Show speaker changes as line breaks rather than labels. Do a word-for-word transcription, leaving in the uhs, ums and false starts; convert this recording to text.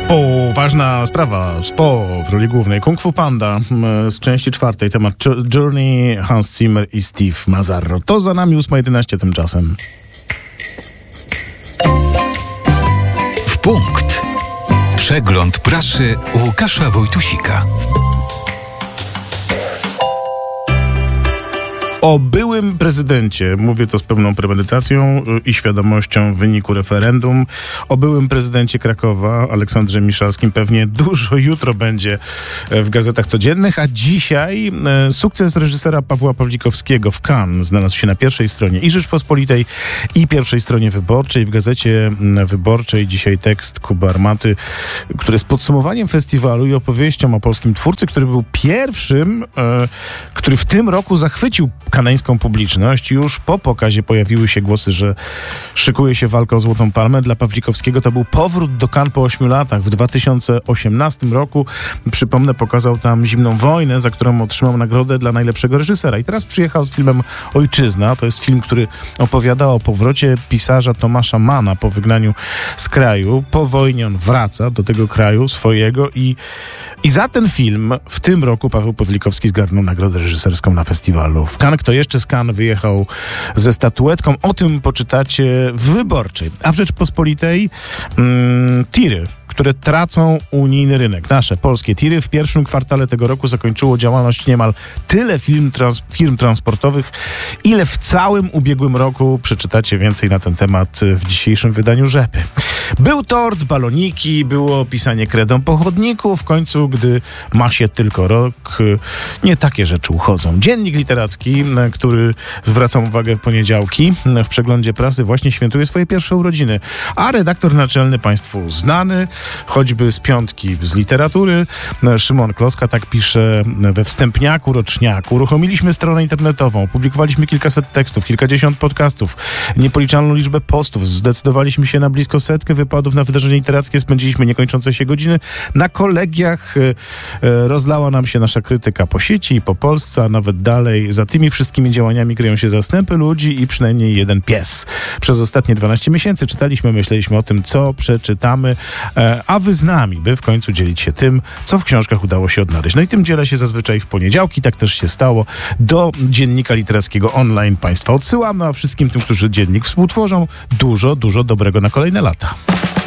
Poważna sprawa. Spo w roli głównej. Kung Fu Panda z części czwartej. Temat Journey, Hans Zimmer i Steve Mazzarro. To za nami ósma jedenaście tymczasem.
W punkt. Przegląd prasy Łukasza Wojtusika.
O byłym prezydencie, mówię to z pełną premedytacją i świadomością wyniku referendum, o byłym prezydencie Krakowa, Aleksandrze Miszalskim, pewnie dużo jutro będzie w gazetach codziennych, a dzisiaj sukces reżysera Pawła Pawlikowskiego w Cannes znalazł się na pierwszej stronie i Rzeczpospolitej, i pierwszej stronie Wyborczej. W Gazecie Wyborczej dzisiaj tekst Kuby Armaty, który jest podsumowaniem festiwalu i opowieścią o polskim twórcy, który był pierwszym, który w tym roku zachwycił kanańską publiczność. Już po pokazie pojawiły się głosy, że szykuje się walka o Złotą Palmę. Dla Pawlikowskiego to był powrót do Cannes po ośmiu latach. W dwa tysiące osiemnastym roku, przypomnę, pokazał tam Zimną wojnę, za którą otrzymał nagrodę dla najlepszego reżysera. I teraz przyjechał z filmem Ojczyzna. To jest film, który opowiada o powrocie pisarza Tomasza Manna po wygnaniu z kraju. Po wojnie on wraca do tego kraju swojego i, i za ten film w tym roku Paweł Pawlikowski zgarnął nagrodę reżyserską na festiwalu w Cannes. Kto jeszcze z Cannes wyjechał ze statuetką? O tym poczytacie w Wyborczej. A w Rzeczpospolitej mm, tiry, które tracą unijny rynek. Nasze polskie tiry w pierwszym kwartale tego roku zakończyło działalność niemal tyle firm, trans- firm transportowych, ile w całym ubiegłym roku. Przeczytacie więcej na ten temat w dzisiejszym wydaniu Rzepy. Był tort, baloniki, było pisanie kredą pochodników. W końcu, gdy ma się tylko rok, nie takie rzeczy uchodzą. Dziennik literacki, który zwracam uwagę w poniedziałki, w przeglądzie prasy właśnie świętuje swoje pierwsze urodziny. A redaktor naczelny państwu znany, choćby z piątki z literatury, Szymon Kloska tak pisze we wstępniaku, roczniaku. Uruchomiliśmy stronę internetową, opublikowaliśmy kilkaset tekstów, kilkadziesiąt podcastów, niepoliczalną liczbę postów, zdecydowaliśmy się na blisko setkę wypadów na wydarzenia literackie, spędziliśmy niekończące się godziny. Na kolegiach rozlała nam się nasza krytyka po sieci i po Polsce, a nawet dalej. Za tymi wszystkimi działaniami kryją się zastępy ludzi i przynajmniej jeden pies. Przez ostatnie dwanaście miesięcy czytaliśmy, myśleliśmy o tym, co przeczytamy, a wy z nami, by w końcu dzielić się tym, co w książkach udało się odnaleźć. No i tym dzielę się zazwyczaj w poniedziałki, tak też się stało. Do dziennika literackiego online Państwa odsyłam, no a wszystkim tym, którzy dziennik współtworzą, dużo, dużo dobrego na kolejne lata.